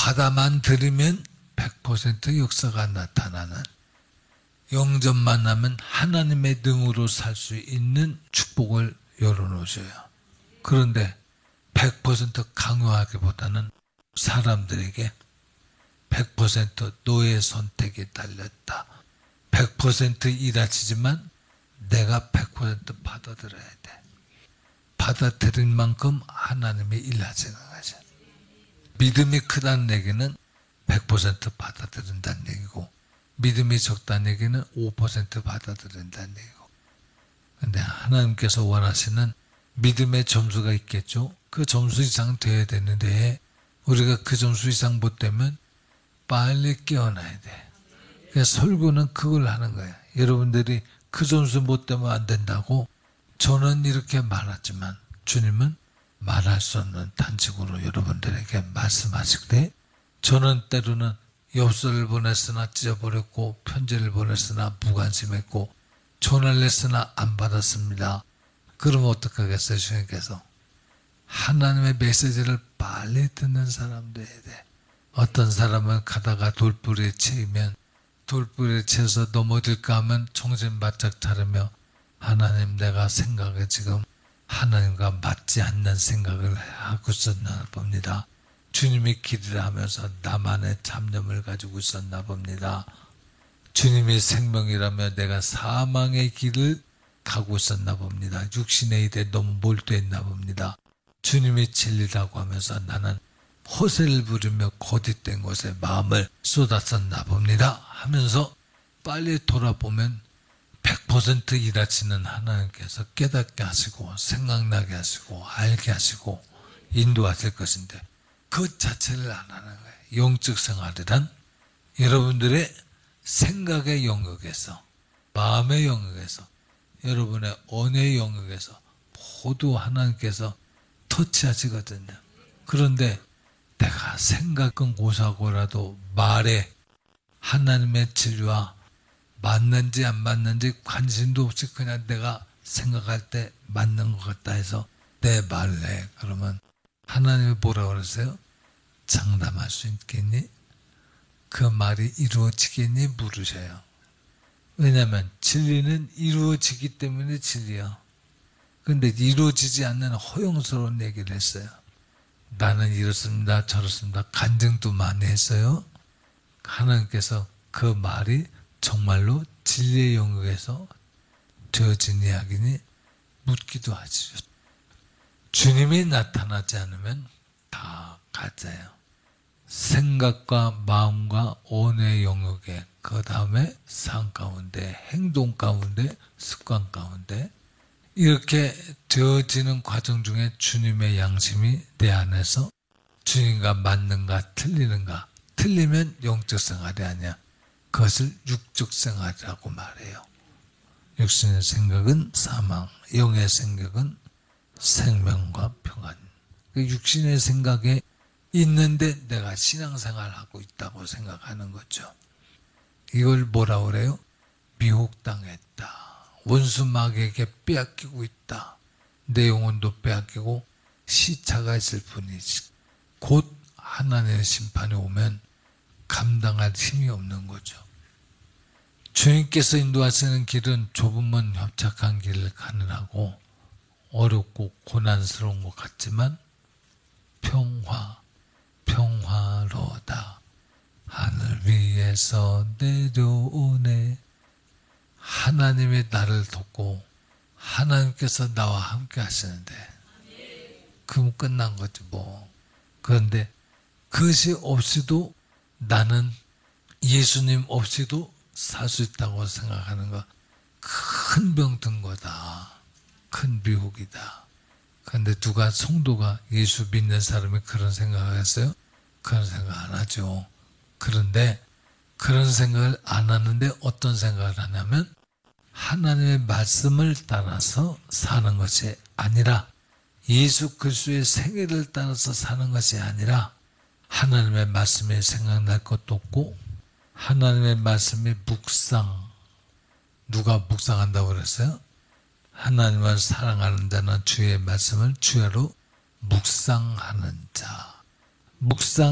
받아만 들이면 100% 역사가 나타나는, 영접만 하면 하나님의 능으로 살 수 있는 축복을 열어놓으셔요. 그런데 100% 강요하기보다는 사람들에게 100% 너의 선택이 달렸다. 100% 일하시지만 내가 100% 받아들여야 돼. 받아들인 만큼 하나님이 일하시는 거죠. 믿음이 크다는 얘기는 100% 받아들인다는 얘기고, 믿음이 적다는 얘기는 5% 받아들인다는 얘기고. 근데 하나님께서 원하시는 믿음의 점수가 있겠죠. 그 점수 이상 돼야 되는데 우리가 그 점수 이상 못 되면 빨리 깨어나야 돼. 그래서 설교는 그걸 하는 거예요. 여러분들이 그 점수 못 되면 안 된다고 저는 이렇게 말하지만 주님은 말할 수 없는 단식으로 여러분들에게 말씀하실 때, 저는 때로는 엽서를 보냈으나 찢어버렸고 편지를 보냈으나 무관심했고 전화를 했으나 안 받았습니다. 그러면 어떡하겠어요? 주님께서 하나님의 메시지를 빨리 듣는 사람 돼야 돼. 어떤 사람은 가다가 돌부리에 치이면 돌부리에 치여서 넘어질까 하면 정신 바짝 차리며 하나님, 내가 생각에 지금 하나님과 맞지 않는 생각을 하고 있었나 봅니다. 주님이 길이라 하면서 나만의 잡념을 가지고 있었나 봅니다. 주님이 생명이라며 내가 사망의 길을 가고 있었나 봅니다. 육신의 일에 너무 몰두했나 봅니다. 주님이 진리라고 하면서 나는 허세를 부리며 거짓된 것에 마음을 쏟았었나 봅니다 하면서 빨리 돌아보면 100% 일하시는 하나님께서 깨닫게 하시고 생각나게 하시고 알게 하시고 인도하실 것인데, 그 자체를 안 하는 거예요. 영적 생활이란 여러분들의 생각의 영역에서, 마음의 영역에서, 여러분의 언어의 영역에서 모두 하나님께서 터치하시거든요. 그런데 내가 생각은 고사고라도 말에 하나님의 진리와 맞는지 안 맞는지 관심도 없이 그냥 내가 생각할 때 맞는 것 같다 해서 내 말을 해. 그러면 하나님이 뭐라고 그러세요? 장담할 수 있겠니? 그 말이 이루어지겠니? 물으셔요. 왜냐하면 진리는 이루어지기 때문에 진리야. 그런데 이루어지지 않는 허용스러운 얘기를 했어요. 나는 이렇습니다, 저렇습니다. 간증도 많이 했어요. 하나님께서 그 말이 정말로 진리의 영역에서 되어진 이야기니? 묻기도 하죠. 주님이 나타나지 않으면 다 가짜예요. 생각과 마음과 언어의 영역에, 그 다음에 삶 가운데, 행동 가운데, 습관 가운데 이렇게 되어지는 과정 중에 주님의 양심이 내 안에서 주님과 맞는가 틀리는가, 틀리면 영적 생활이 아니야. 그것을 육적 생활이라고 말해요. 육신의 생각은 사망, 영의 생각은 생명과 평안. 육신의 생각에 있는데 내가 신앙생활하고 있다고 생각하는 거죠. 이걸 뭐라고 그래요? 미혹당했다. 원수 마귀에게 빼앗기고 있다. 내 영혼도 빼앗기고 시차가 있을 뿐이지. 곧 하나님의 심판이 오면 감당할 힘이 없는 거죠. 주님께서 인도하시는 길은 좁으면 협착한 길을 가느라고 어렵고 고난스러운 것 같지만 평화로다. 하늘 위에서 내려오네. 하나님이 나를 돕고 하나님께서 나와 함께 하시는데 그럼 끝난 거지 뭐. 그런데 그것이 없이도 나는 예수님 없이도 살 수 있다고 생각하는 거 큰 병 든 거다. 큰 미혹이다. 그런데 누가, 성도가, 예수 믿는 사람이 그런 생각하겠어요? 그런 생각 안 하죠. 그런데 그런 생각을 안 하는데 어떤 생각을 하냐면 하나님의 말씀을 따라서 사는 것이 아니라, 예수 그리스도의 생애를 따라서 사는 것이 아니라, 하나님의 말씀이 생각날 것도 없고 하나님의 말씀이 묵상, 누가 묵상한다고 그랬어요? 하나님을 사랑하는 자는 주의 말씀을 주야로 묵상하는 자. 묵상